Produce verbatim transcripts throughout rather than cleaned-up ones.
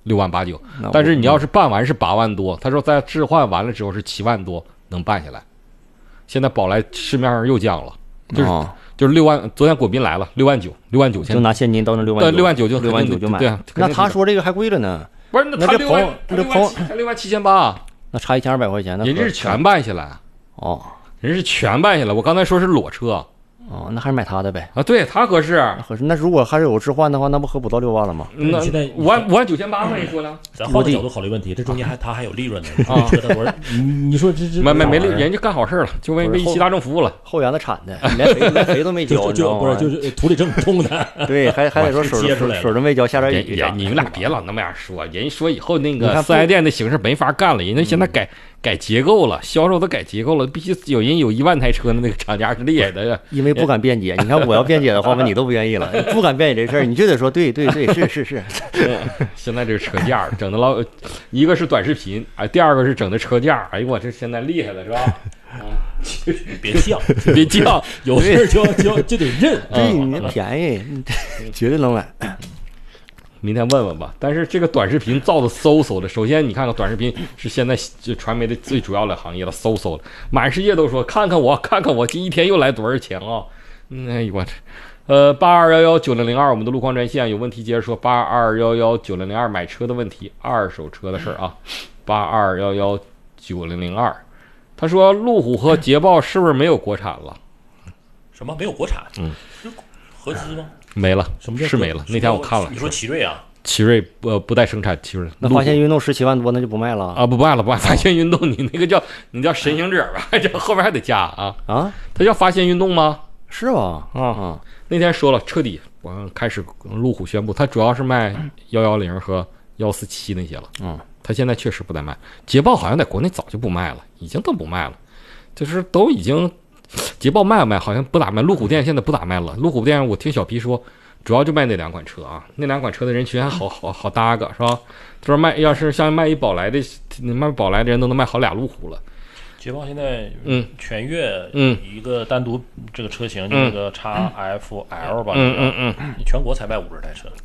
六万八九，但是你要是办完是八万多，他说在置换完了之后是七万多能办下来。现在宝来市面上又降了，就是、哦、就是六万，昨天果斌来了六万九，六万九千， 就拿现金到那六万九， 六万九就六万九就买。 对啊， 那他说这个还贵了呢。 不是，那他六万， 那这朋友才六万七千八， 那差一千二百块钱，那人家是全办下来。 哦， 人是全办下来。我刚才说是裸车。 哦，那还是买他的呗。 啊，对他合适， 合适。那如果还是有置换的话，那不合不到六万了吗？ 那现在五万五万九千八吗？你说呢？ 咱换个角度考虑问题，这中间还他还有利润呢。啊，车的多少？你你说这这没没没利，人家干好事了，就为为一汽大众服务了。 后园子产的，连肥连肥都没交， 就不是就是土里正种的。 对，还还得说水水都没交，下点雨。 你们俩别老那么样说，人说以后那个四 S 店的形式没法干了，人家现在改。改结构了，销售都改结构了，必须有人有一万台车的那个厂家是厉害的呀。 因为不敢辩解，你看我要辩解的话，你都不愿意了，不敢辩解这事儿，你就得说对对对，是是是。 现在这个车架整的老，一个是短视频，哎，第二个是整的车架，哎呦我这现在厉害了是吧？啊， 别犟， 别犟， 有事就就就得认， 对你便宜，绝对能买。 明天问问吧，但是这个短视频造的嗖嗖的。首先，你看看短视频是现在就传媒的最主要的行业了，嗖嗖的，满世界都说看看我，看看我，这一天又来多少钱啊？哎呦我这，呃，八二幺幺九零零二，我们的路况专线有问题接着说，八二幺幺九零零二买车的问题，二手车的事儿啊，八二幺幺九零零二，他说路虎和捷豹是不是没有国产了？ 什么没有国产？ 嗯， 是合资吗？ 没了， 什么叫是没了？那天我看了， 你说奇瑞啊？ 奇瑞呃不带生产奇瑞， 那发现运动十七万多，那就不卖了啊？不卖了，不卖。发现运动，你那个叫你叫神行者吧？这后边还得加啊啊？ 它叫发现运动吗？ 是吧？ 啊啊！那天说了，彻底我开始路虎宣布，它主要是卖幺幺零和幺四七那些了。嗯，它现在确实不再卖。捷豹好像在国内早就不卖了，已经都不卖了，就是都已经。捷豹卖不卖？好像不咋卖。路虎店现在不咋卖了。路虎店我听小皮说，主要就卖那两款车啊，那两款车的人群还好好好搭个是吧？他说卖，要是像卖一宝来的，卖宝来的人都能卖好俩路虎了。 捷豹现在嗯，全越嗯一个单独这个车型，就那个 X F L 吧， 嗯嗯嗯， 你全国才卖五十台车。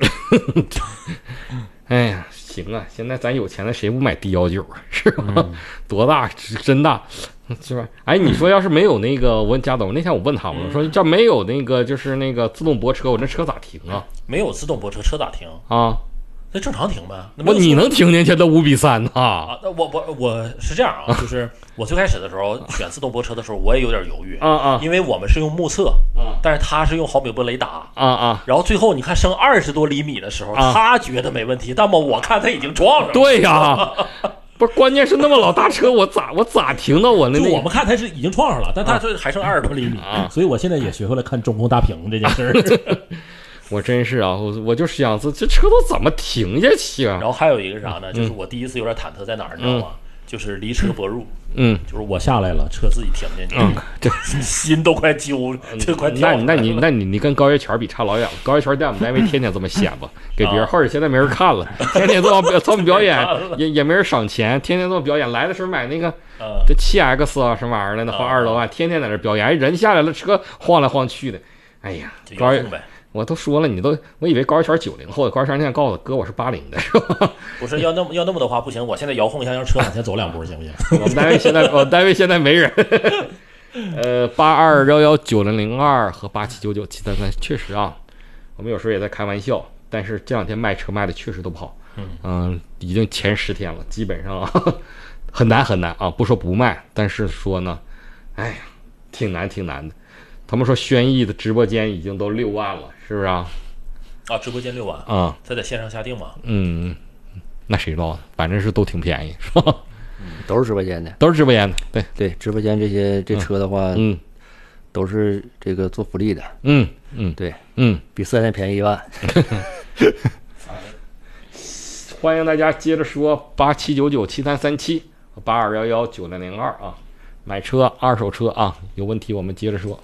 哎呀，行啊，现在咱有钱的谁不买 D 幺九啊？是吧？嗯、多大？真大。是吧？哎，你说要是没有那个，我问贾总，那天我问他们，我说这没有那个，就是那个自动泊车，我这车咋停啊？ 没有自动泊车，车咋停啊？ 那正常停呗。 我你能停进去都五比三呐？ 啊，那我我我是这样啊，就是我最开始的时候选自动泊车的时候，我也有点犹豫啊啊， 因为我们是用目测啊，但是他是用毫米波雷达啊啊， 然后最后你看升二十多厘米的时候，他觉得没问题，但么我看他已经撞上了。 对呀。不是，关键是那么老大车，我咋我咋停到我那？ 就我们看他是已经撞上了，但他这还剩二十多厘米啊， 所以我现在也学会了看中控大屏这件事儿。 我真是啊，我我就是想这这车都怎么停下去啊？ 然后还有一个啥呢？就是我第一次有点忐忑在哪儿，你知道吗？就是离车泊入， 嗯， 就是我下来了，车自己停进去， 嗯，这心都快揪，就快跳。 那那你那你你跟高月泉比差老远了。高月泉在我们单位天天这么显摆，给别人，或者现在没人看了，天天这么这么表演，也也没人赏钱，天天这么表演。来的时候买那个这七 X 啊什么玩意儿的，那花二十多万，天天在那表演，人下来了，车晃来晃去的，哎呀，高月。我都说了，你都我以为高一圈九零后的，高一圈那天告诉我哥我是八零的，是吧？ 不是要那么要那么的话不行，我现在遥控一下，让车往前走两步，行不行？ 我们单位现在我们单位现在没人。呃，八二幺幺九零零二和八七九九七三三，确实啊，我们有时候也在开玩笑，但是这两天卖车卖的确实都不好，嗯嗯、呃，已经前十天了，基本上啊很难很难啊，不说不卖，但是说呢，哎呀，挺难挺难的。他们说轩逸的直播间已经都六万了，是不是啊？ 啊，直播间六万啊， 他在线上下定吗？ 嗯，那谁知道？反正是都挺便宜，是吧？ 嗯，都是直播间的， 都是直播间的。对对，直播间这些这车的话， 嗯， 都是这个做福利的。 嗯嗯， 对， 嗯， 比四 S店便宜一万。 欢迎大家接着说八七九九七三三七八二幺幺九零零二啊。买车二手车啊，有问题我们接着说。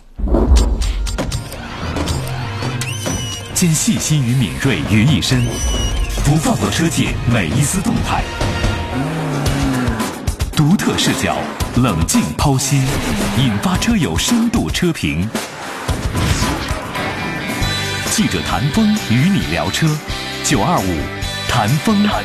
兼细心与敏锐于一身，不放过车界每一丝动态，独特视角，冷静剖析，引发车友深度车评。记者谭峰与你聊车，九二五谈风。